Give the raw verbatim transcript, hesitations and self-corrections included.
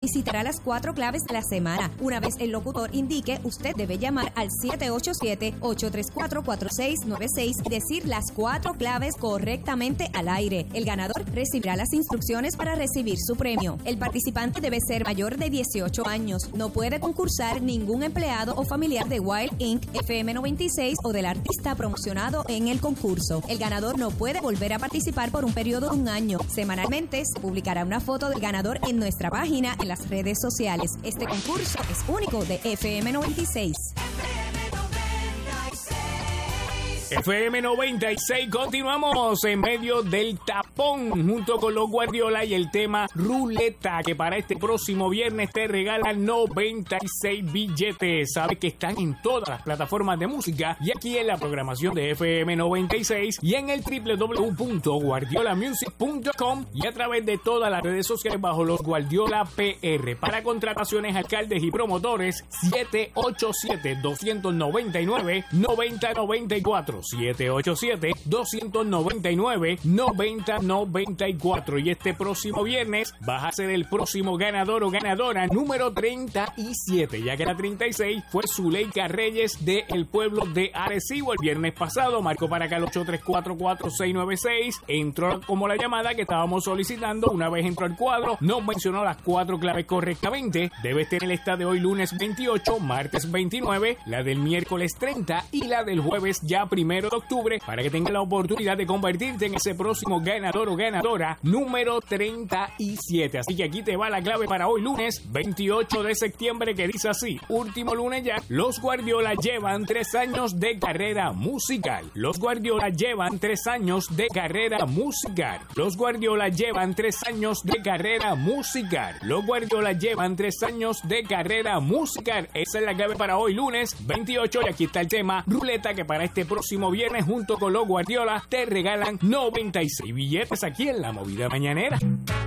citará las cuatro claves de la semana. Una vez el locutor indique, usted debe llamar al siete ocho siete, ocho tres cuatro, cuatro seis nueve seis y decir las cuatro claves correctamente al aire. El ganador recibirá las instrucciones para recibir su premio. El participante debe ser mayor de dieciocho años. No puede concursar ningún empleado o familiar de Wild incorporated, F M noventa y seis o del artista promocionado en el concurso. El ganador no puede volver a participar por un periodo de un año. Semanalmente se publicará una foto del ganador en nuestra página en las redes sociales. Este concurso es único de F M noventa y seis. F M noventa y seis, continuamos en medio del tapón junto con los Guardiola y el tema Ruleta, que para este próximo viernes te regalan noventa y seis billetes. Sabes que están en todas las plataformas de música y aquí en la programación de F M noventa y seis y en el doble u doble u doble u punto guardiola music punto com y a través de todas las redes sociales bajo los Guardiola P R. Para contrataciones, alcaldes y promotores, siete ocho siete, dos nueve nueve, nueve cero nueve cuatro. siete ocho siete, dos nueve nueve, nueve cero nueve cuatro. Y este próximo viernes vas a ser el próximo ganador o ganadora número treinta y siete, ya que la treinta y seis fue Zuleika Reyes de el pueblo de Arecibo. El viernes pasado marcó para acá el ocho tres cuatro, cuatro seis nueve seis, entró como la llamada que estábamos solicitando. Una vez entró al cuadro, nos mencionó las cuatro claves correctamente. Debes tener esta de hoy lunes veintiocho, martes veintinueve, la del miércoles treinta y la del jueves ya primero de octubre, para que tengas la oportunidad de convertirte en ese próximo ganador o ganadora número treinta y siete. Así que aquí te va la clave para hoy lunes veintiocho de septiembre, que dice así: último lunes ya. Los Guardiola llevan tres años de carrera musical. Los Guardiola llevan tres años de carrera musical. Los Guardiola llevan tres años de carrera musical. Los Guardiola llevan tres años de carrera musical. Esa es la clave para hoy lunes veintiocho y aquí está el tema Ruleta, que para este próximo viernes junto con los Guardiola te regalan noventa y seis billetes aquí en La Movida Mañanera.